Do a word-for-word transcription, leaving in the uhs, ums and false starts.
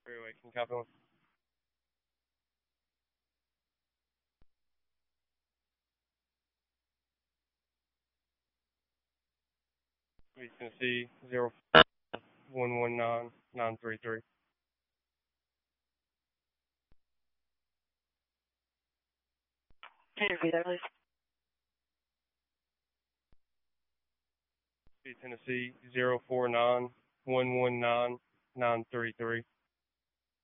Freeway, can you copy one? East Tennessee, zero one one nine nine three three. Can you repeat that, please? East Tennessee, zero four nine one one nine nine three three.